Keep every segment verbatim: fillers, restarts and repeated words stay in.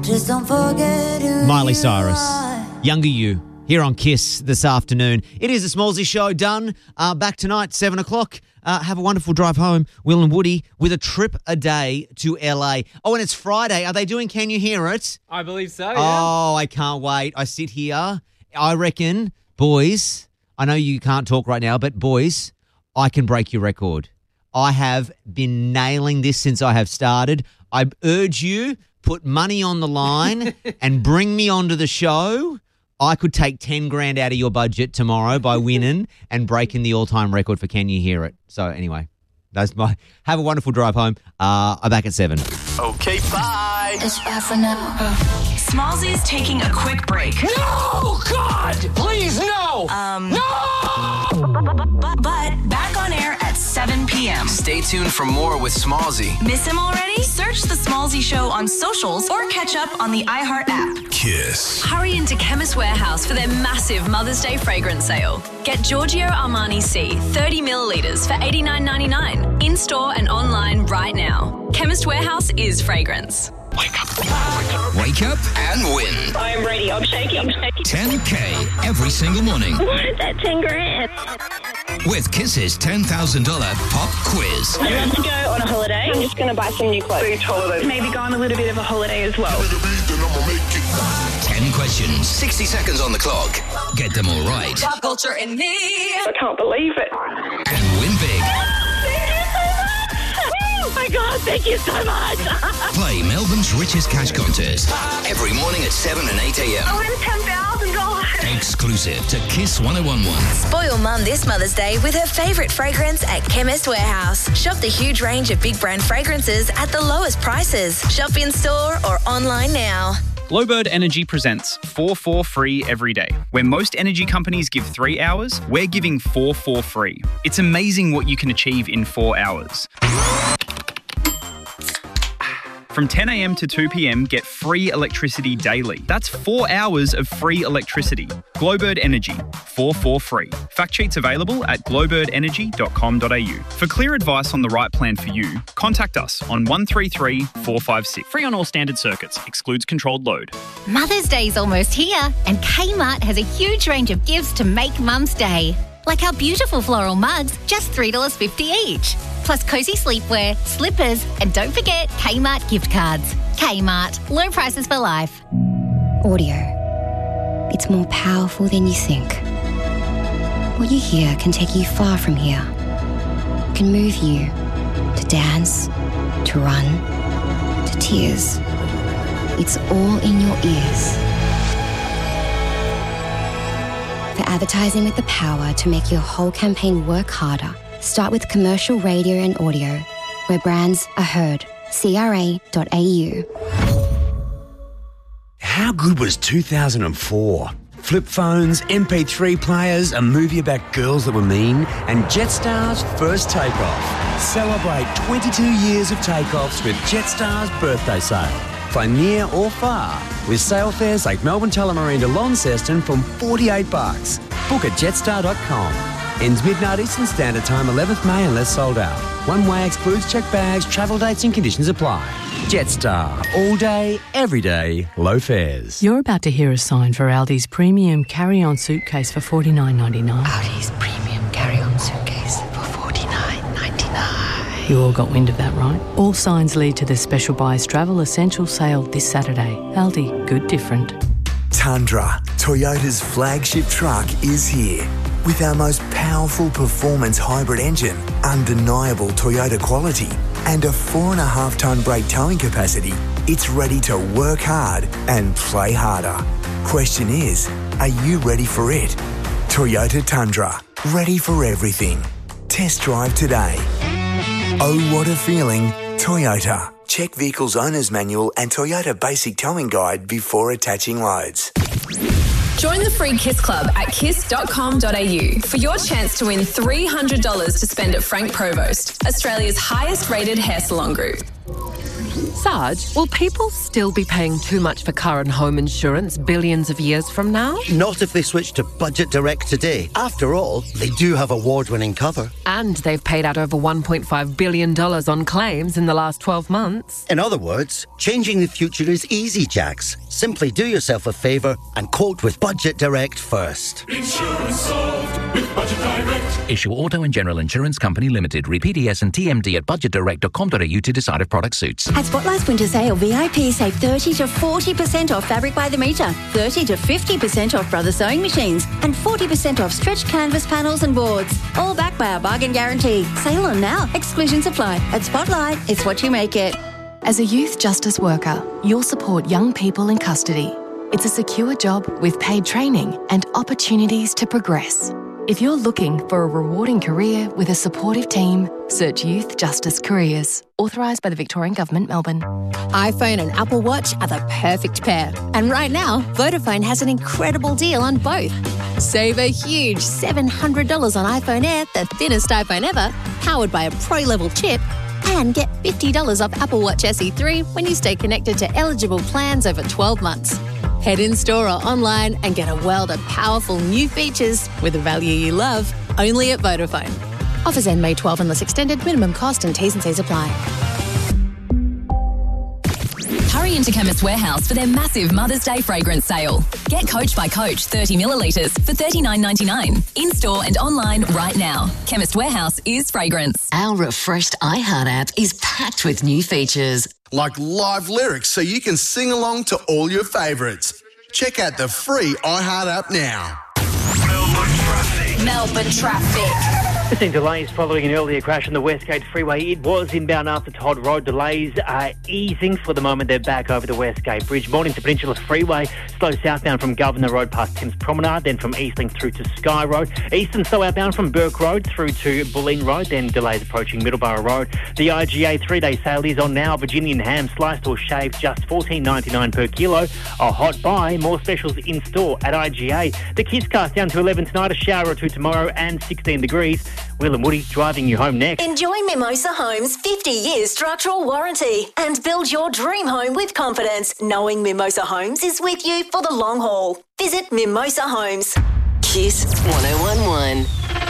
Just don't forget who Miley you Cyrus, are. Younger You, here on Kiss this afternoon. It is a Smallsy show done. Uh, back tonight, seven o'clock. Uh, have a wonderful drive home, Will and Woody, with a trip a day to L A. Oh, and it's Friday. Are they doing Can You Hear It? I believe so, yeah. Oh, I can't wait. I sit here. I reckon, boys, I know you can't talk right now, but boys, I can break your record. I have been nailing this since I have started. I urge you, put money on the line and bring me onto the show. I could take ten grand out of your budget tomorrow by winning and breaking the all-time record for Can You Hear It? So anyway, that's my. Have a wonderful drive home. Uh, I'm back at seven. Okay, bye. It's bad for now. Smallsy's taking a quick break. No, God, please, no. Um, no! But, but back on air at seven p.m. Stay tuned for more with Smallsy. Miss him already? Search The Smallsy Show on socials or catch up on the iHeart app. Kiss. Hurry into Chemist Warehouse for their massive Mother's Day fragrance sale. Get Giorgio Armani C thirty millilitres for eighty-nine ninety-nine in store and online right now. Chemist Warehouse is fragrance. Wake up. Wake up and win. I'm ready. I'm shaking. I'm shaking. ten K every single morning What is that ten grand? with Kiss's ten thousand dollars pop quiz. I'd love to go on a holiday. I'm just going to buy some new clothes. Beach holiday. Maybe go on a little bit of a holiday as well. ten questions, sixty seconds on the clock. Get them all right Pop culture in me. I can't believe it. and win big. Oh my God, thank you so much. Play Melbourne's richest cash contest every morning at seven and eight a.m. I win ten thousand dollars. Exclusive to Kiss one oh one one. Spoil Mum this Mother's Day with her favourite fragrance at Chemist Warehouse. Shop the huge range of big brand fragrances at the lowest prices. Shop in store or online now. Glowbird Energy presents four four free every day. Where most energy companies give three hours, we're giving four four free. It's amazing what you can achieve in four hours. From ten a.m. to two p.m, get free electricity daily. That's four hours of free electricity. Glowbird Energy, four four free. Fact sheets available at glowbird energy dot com dot a u. For clear advice on the right plan for you, contact us on one three three, four five six. Free on all standard circuits, excludes controlled load. Mother's Day's almost here, and Kmart has a huge range of gifts to make Mum's Day. Like our beautiful floral mugs, just three dollars fifty each. Plus cosy sleepwear, slippers, and don't forget Kmart gift cards. Kmart, low prices for life. Audio. It's more powerful than you think. What you hear can take you far from here. It can move you to dance, to run, to tears. It's all in your ears. For advertising with the power to make your whole campaign work harder, start with commercial radio and audio, where brands are heard. C R A dot A U. How good was two thousand four? Flip phones, M P three players, a movie about girls that were mean, and Jetstar's first takeoff. Celebrate twenty-two years of takeoffs with Jetstar's birthday sale. Fly near or far with sale fares like Melbourne Tullamarine to Launceston from forty-eight bucks. Book at jetstar dot com. Ends midnight Eastern Standard Time, eleventh May unless sold out. One way excludes checked bags, travel dates and conditions apply. Jetstar. All day, every day, low fares. You're about to hear a sign for Aldi's premium carry-on suitcase for forty-nine ninety-nine. Aldi's premium carry-on suitcase for forty-nine ninety-nine. You all got wind of that, right? All signs lead to the Special Buys Travel Essential Sale this Saturday. Aldi, good different. Tundra, Toyota's flagship truck, is here. With our most powerful performance hybrid engine, undeniable Toyota quality, and a four and a half tonne brake towing capacity, it's ready to work hard and play harder. Question is, are you ready for it? Toyota Tundra, ready for everything. Test drive today. Oh, what a feeling, Toyota. Check Vehicle's Owner's Manual and Toyota Basic Towing Guide before attaching loads. Join the free Kiss Club at kiss dot com dot a u for your chance to win three hundred dollars to spend at Frank Provost, Australia's highest rated hair salon group. Sarge, will people still be paying too much for car and home insurance billions of years from now? Not if they switch to Budget Direct today. After all, they do have award-winning cover. And they've paid out over one point five billion dollars on claims in the last twelve months. In other words, changing the future is easy, Jax. Simply do yourself a favour and quote with Budget Direct first. Insurance solved with Budget Direct. Issue Auto and General Insurance Company Limited. Read P D S and T M D at budget direct dot com dot a u to decide if product suits. At Spotlight's winter sale, V I P save thirty to forty percent off fabric by the metre, thirty to fifty percent off Brother Sewing Machines, and forty percent off stretched canvas panels and boards. All backed by our bargain guarantee. Sale on now. Exclusions apply. At Spotlight, it's what you make it. As a youth justice worker, you'll support young people in custody. It's a secure job with paid training and opportunities to progress. If you're looking for a rewarding career with a supportive team, search Youth Justice Careers. Authorised by the Victorian Government, Melbourne. iPhone and Apple Watch are the perfect pair. And right now, Vodafone has an incredible deal on both. Save a huge seven hundred dollars on iPhone Air, the thinnest iPhone ever, powered by a pro-level chip, and get fifty dollars off Apple Watch S E three when you stay connected to eligible plans over twelve months. Head in store or online and get a world of powerful new features with the value you love, only at Vodafone. Offers end May twelfth unless extended. Minimum cost and T's and C's apply. Hurry into Chemist Warehouse for their massive Mother's Day fragrance sale. Get Coach by Coach thirty millilitres for thirty-nine ninety-nine. In-store and online right now. Chemist Warehouse is fragrance. Our refreshed iHeart app is packed with new features. Like live lyrics so you can sing along to all your favourites. Check out the free iHeart app now. Melbourne traffic. Melbourne traffic. We're seeing delays following an earlier crash on the Westgate Freeway. It was inbound after Todd Road. Delays are easing for the moment. They're back over the Westgate Bridge. Morning to Peninsula Freeway. Slow southbound from Governor Road past Tim's Promenade, then from Eastlink through to Sky Road. Eastern slow outbound from Burke Road through to Bulleen Road, then delays approaching Middleborough Road. The I G A three-day sale is on now. Virginian ham sliced or shaved just fourteen ninety-nine per kilo. A hot buy. More specials in store at I G A. The Kids Cast down to eleven tonight, a shower or two tomorrow, and sixteen degrees. Will and Woody driving you home next. Enjoy Mimosa Homes' fifty years structural warranty and build your dream home with confidence, knowing Mimosa Homes is with you for the long haul. Visit Mimosa Homes. Kiss one oh one one.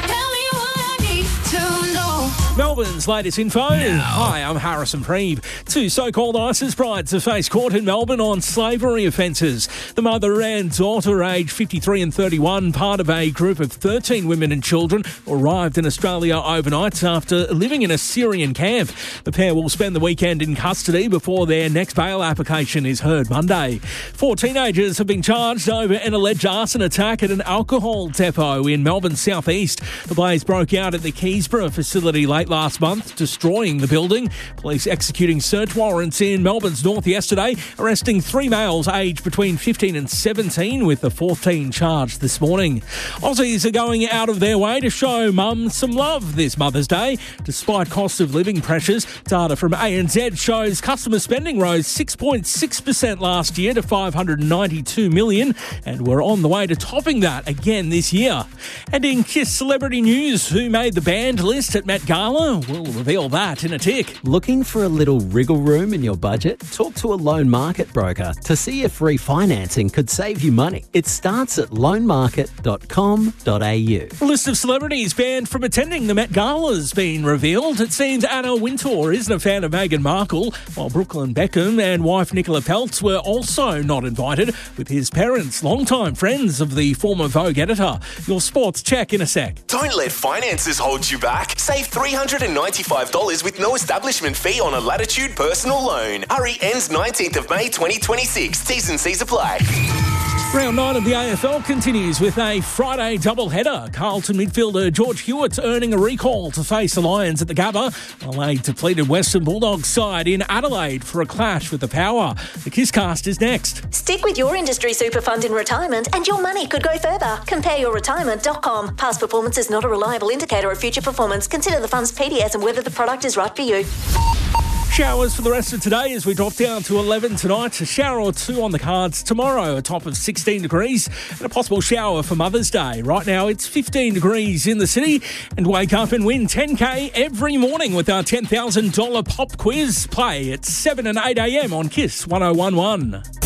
Melbourne's latest info. Hi, I'm Harrison Preeb. Two so-called ISIS brides have faced court in Melbourne on slavery offences. The mother and daughter, aged fifty-three and thirty-one, part of a group of thirteen women and children, arrived in Australia overnight after living in a Syrian camp. The pair will spend the weekend in custody before their next bail application is heard Monday. Four teenagers have been charged over an alleged arson attack at an alcohol depot in Melbourne's southeast. The blaze broke out at the Keysborough facility late last month, destroying the building. Police executing search warrants in Melbourne's north yesterday, arresting three males aged between fifteen and seventeen, with the fourteen charged this morning. Aussies are going out of their way to show mum some love this Mother's Day. Despite cost of living pressures, data from A N Z shows customer spending rose six point six percent last year to five hundred ninety-two million, and we're on the way to topping that again this year. And in Kiss celebrity news, who made the band list at Met Gala? We'll reveal that in a tick. Looking for a little wriggle room in your budget? Talk to a loan market broker to see if refinancing could save you money. It starts at loan market dot com dot a u. A list of celebrities banned from attending the Met Gala has been revealed. It seems Anna Wintour isn't a fan of Meghan Markle, while Brooklyn Beckham and wife Nicola Peltz were also not invited, with his parents longtime friends of the former Vogue editor. Your sports check in a sec. Don't let finances hold you back. Save three hundred ninety-five dollars with no establishment fee on a Latitude personal loan. Hurry, ends nineteenth of May twenty twenty-six. T's and C's apply. Round nine of the A F L continues with a Friday doubleheader. Carlton midfielder George Hewitt earning a recall to face the Lions at the Gabba, while a depleted Western Bulldogs side in Adelaide for a clash with the Power. The Kisscast is next. Stick with your industry super fund in retirement and your money could go further. compare your retirement dot com. Past performance is not a reliable indicator of future performance. Consider the fund's P D S and whether the product is right for you. Showers for the rest of today as we drop down to eleven tonight. A shower or two on the cards tomorrow, a top of sixteen degrees, and a possible shower for Mother's Day. Right now it's fifteen degrees in the city, and wake up and win ten K every morning with our ten thousand dollars pop quiz. Play at seven and eight a.m. on Kiss one oh one one.